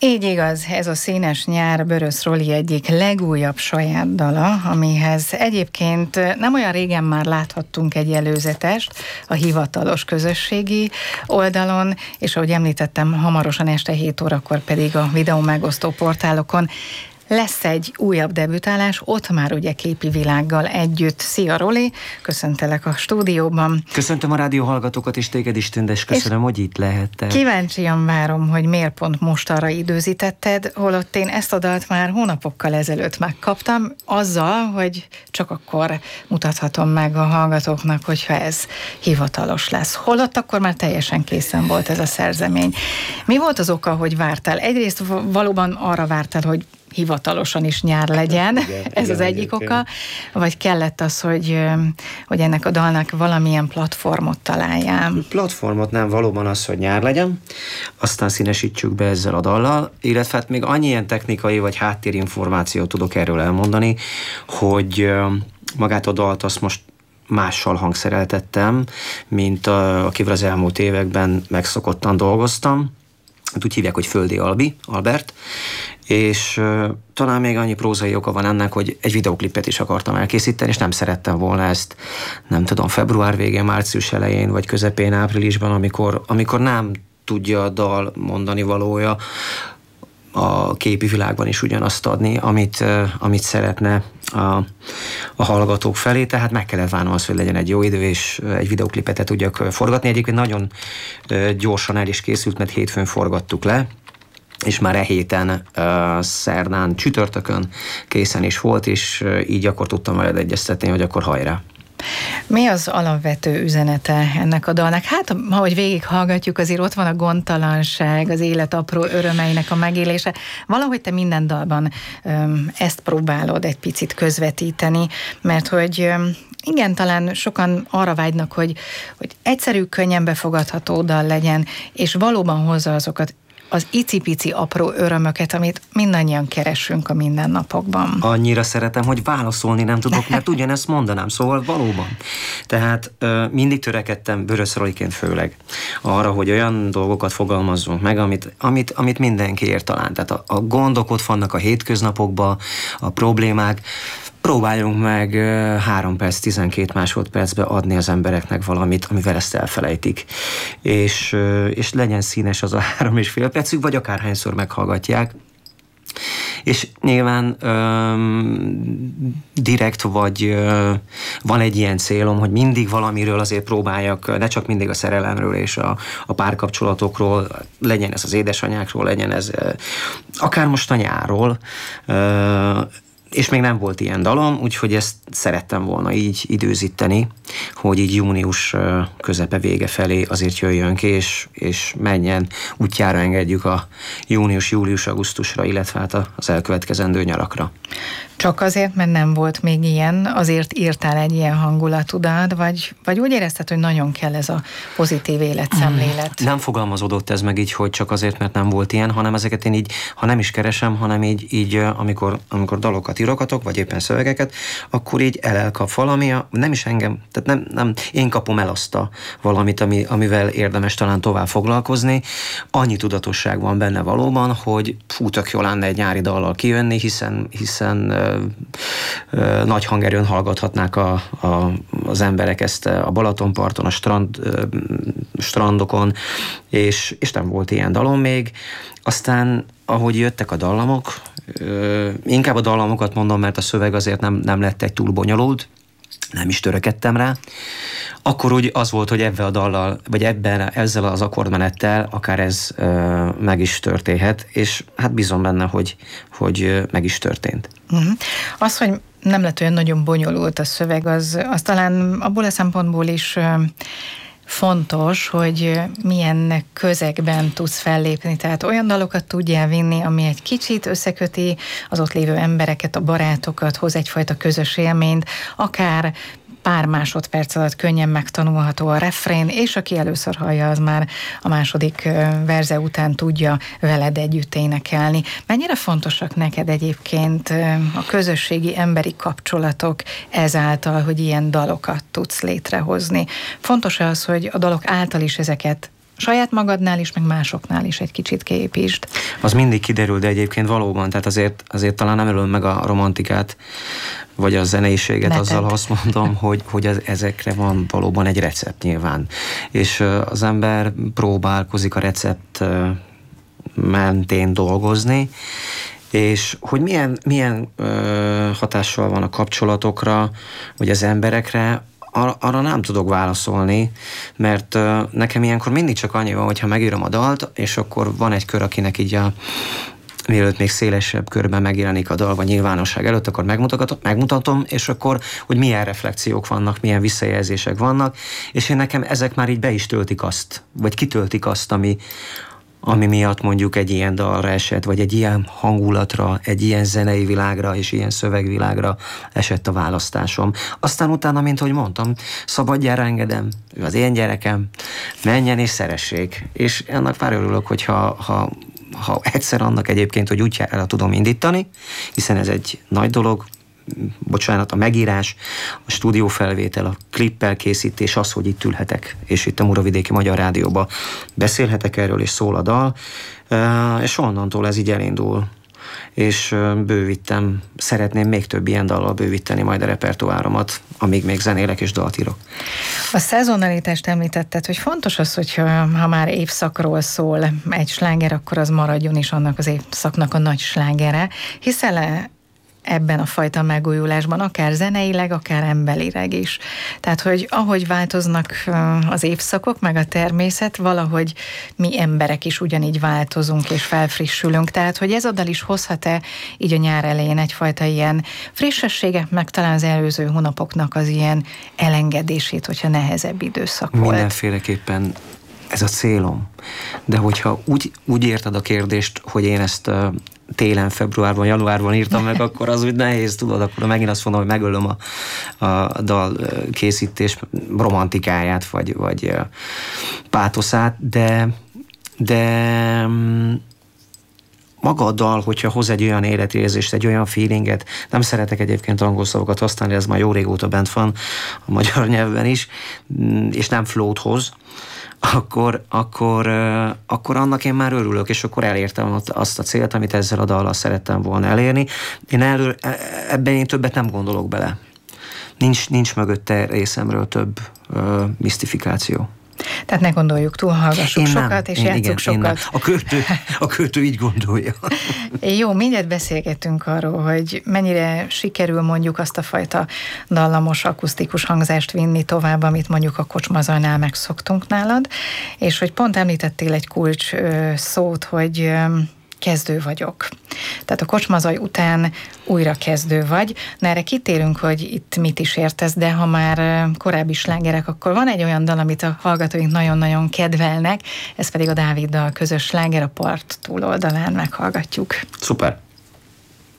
Így igaz, ez a Színes nyár Börös Roli egyik legújabb saját dala, amihez egyébként nem olyan régen már láthattunk egy előzetest a hivatalos közösségi oldalon, és ahogy említettem, hamarosan este 7 órakor pedig a videó megosztó portálokon lesz egy újabb debütálás, ott már ugye képi világgal együtt. Szia Roli, köszöntelek a stúdióban. Köszöntöm a rádió hallgatókat, és téged is, Tündes, köszönöm, hogy itt lehettek. Kíváncsian várom, hogy miért pont most arra időzítetted, holott én ezt a dalt már hónapokkal ezelőtt megkaptam, azzal, hogy csak akkor mutathatom meg a hallgatóknak, hogyha ez hivatalos lesz. Holott akkor már teljesen készen volt ez a szerzemény. Mi volt az oka, hogy vártál? Egyrészt valóban arra vártál, hogy hivatalosan is nyár legyen, ez az egyik oka, vagy kellett az, hogy ennek a dalnak valamilyen platformot találjál? Platformot nem, valóban az, hogy nyár legyen, aztán színesítsük be ezzel a dallal, illetve hát még annyi ilyen technikai vagy háttérinformációt tudok erről elmondani, hogy magát a dalt azt most mással hangszereltettem, mint akivel az elmúlt években megszokottan dolgoztam. Úgy hívják, hogy Földi Albert, és talán még annyi prózai oka van ennek, hogy egy videoklipet is akartam elkészíteni, és nem szerettem volna ezt, nem tudom, február végén, március elején, vagy közepén, áprilisban, amikor nem tudja a dal mondani valója a képi világban is ugyanazt adni, amit szeretne a hallgatók felé, tehát meg kellett várnom azt, hogy legyen egy jó idő, és egy videoklipet tudjak forgatni. Egyébként nagyon gyorsan el is készült, mert hétfőn forgattuk le, és már héten, szerdán, csütörtökön készen is volt, és így akkor tudtam veled egyeztetni, hogy akkor hajrá. Mi az alapvető üzenete ennek a dalnak? Hát, ahogy végighallgatjuk, azért ott van a gondtalanság, az élet apró örömeinek a megélése. Valahogy te minden dalban ezt próbálod egy picit közvetíteni, mert hogy igen, talán sokan arra vágynak, hogy egyszerű, könnyen befogadható dal legyen, és valóban hozza azokat az icipici apró örömöket, amit mindannyian keresünk a mindennapokban. Annyira szeretem, hogy válaszolni nem tudok, mert ugyanezt mondanám, szóval valóban. Tehát mindig törekedtem, Börös Roliként főleg, arra, hogy olyan dolgokat fogalmazzunk meg, amit mindenki ért talán. Tehát a gondok ott vannak a hétköznapokban, a problémák, próbáljunk meg 3 perc, 12 másodpercbe adni az embereknek valamit, amivel ezt elfelejtik. És legyen színes az a 3,5 percük, vagy akárhányszor meghallgatják. És nyilván direkt vagy van egy ilyen célom, hogy mindig valamiről azért próbáljak, ne csak mindig a szerelemről és a párkapcsolatokról, legyen ez az édesanyákról, legyen ez akár most a nyárról, és még nem volt ilyen dalom, úgyhogy ezt szerettem volna így időzíteni, hogy így június közepe vége felé azért jöjjön ki, és menjen, útjára engedjük a június, július, augusztusra, illetve hát az elkövetkezendő nyarakra. Csak azért, mert nem volt még ilyen, azért írtál egy ilyen hangulatú dalt, vagy úgy érezted, hogy nagyon kell ez a pozitív életszemlélet? Nem fogalmazódott ez meg így, hogy csak azért, mert nem volt ilyen, hanem ezeket én így, ha nem is keresem, hanem így amikor dalokat írogatok, vagy éppen szövegeket, akkor így elkap valami, nem is engem, tehát nem én kapom el azt a valamit, amivel érdemes talán tovább foglalkozni. Annyi tudatosság van benne valóban, hogy tök jól lenne egy nyári dallal kijönni, hiszen nagy hangerőn hallgathatnák az emberek ezt a Balatonparton, a strandokon, és nem volt ilyen dalom még. Aztán, ahogy jöttek a dallamok, inkább a dallamokat mondom, mert a szöveg azért nem lett egy túl bonyolult, nem is törekedtem rá, akkor úgy az volt, hogy ebben a dallal, vagy ezzel az akkordmenettel akár ez meg is történhet, és hát bízom benne, hogy meg is történt. Az, hogy nem lett olyan nagyon bonyolult a szöveg, az talán abból a szempontból is fontos, hogy milyen közegben tudsz fellépni, tehát olyan dalokat tudjál vinni, ami egy kicsit összeköti az ott lévő embereket, a barátokat, hoz egyfajta közös élményt, akár pár másodperc alatt könnyen megtanulható a refrén, és aki először hallja, az már a második verze után tudja veled együtt énekelni. Mennyire fontosak neked egyébként a közösségi emberi kapcsolatok ezáltal, hogy ilyen dalokat tudsz létrehozni? Fontos az, hogy a dalok által is ezeket saját magadnál is, meg másoknál is egy kicsit kiépítsd. Az mindig kiderül, de egyébként valóban, tehát azért talán nem ölöm meg a romantikát, vagy a zeneiséget azzal, ha azt mondom, hogy ezekre van valóban egy recept nyilván. És az ember próbálkozik a recept mentén dolgozni, és hogy milyen hatással van a kapcsolatokra, vagy az emberekre, arra nem tudok válaszolni, mert nekem ilyenkor mindig csak annyi van, hogyha megírom a dalt, és akkor van egy kör, akinek így mielőtt még szélesebb körben megjelenik a dal, vagy nyilvánosság előtt, akkor megmutatom, és akkor, hogy milyen reflexiók vannak, milyen visszajelzések vannak, és nekem ezek már így be is töltik azt, vagy kitöltik azt, ami miatt mondjuk egy ilyen dalra esett, vagy egy ilyen hangulatra, egy ilyen zenei világra és ilyen szövegvilágra esett a választásom. Aztán utána, mint ahogy mondtam, szabadjára engedem, ő az én gyerekem, menjen és szeressék. És ennek már örülök, hogyha egyszer annak egyébként, hogy útjára tudom indítani, hiszen ez egy nagy dolog, bocsánat, a megírás, a stúdiófelvétel, a klippel készítés, az, hogy itt ülhetek, és itt a Muravidéki Magyar Rádióban beszélhetek erről, és szól a dal, és onnantól ez így elindul. És szeretném még több ilyen dallal bővíteni majd a repertoáromat, amíg még zenélek és dalt írok. A szezonalitást említetted, hogy fontos az, hogy ha már évszakról szól egy sláger, akkor az maradjon is annak az évszaknak a nagy slágere. Hiszel-e ebben a fajta megújulásban, akár zeneileg, akár emberileg is. Tehát, hogy ahogy változnak az évszakok, meg a természet, valahogy mi emberek is ugyanígy változunk és felfrissülünk. Tehát, hogy ez a dal is hozhat-e így a nyár elején egyfajta ilyen frissességet, meg talán az előző hónapoknak az ilyen elengedését, hogyha nehezebb időszak volt. Mindenféleképpen ez a célom. De hogyha úgy érted a kérdést, hogy én ezt télen, februárban, januárban írtam meg, akkor az úgy nehéz, tudod, akkor megint azt mondom, hogy megölöm a dal készítés romantikáját, vagy pátoszát, de maga a dal, hogyha hoz egy olyan életérzést, egy olyan feelinget, nem szeretek egyébként angol szavakat használni, ez már jó régóta bent van a magyar nyelvben is, és nem flow-t hoz, akkor annak én már örülök, és akkor elértem azt a célt, amit ezzel a dallal szerettem volna elérni. Ebben én többet nem gondolok bele. Nincs mögötte részemről több misztifikáció. Tehát ne gondoljuk túl, hallgassuk sokat, és játsszuk sokat. A költő így gondolja. Jó, mindjárt beszélgetünk arról, hogy mennyire sikerül mondjuk azt a fajta dallamos, akusztikus hangzást vinni tovább, amit mondjuk a kocsmazajnál megszoktunk nálad, és hogy pont említettél egy kulcs szót, hogy kezdő vagyok. Tehát a kocsmazaj után újra kezdő vagy. Na, erre kitérünk, hogy itt mit is értesz, de ha már korábbi slágerek, akkor van egy olyan dal, amit a hallgatóink nagyon-nagyon kedvelnek, ez pedig a Dáviddal közös sláger, a Part túloldalán meghallgatjuk. Szuper!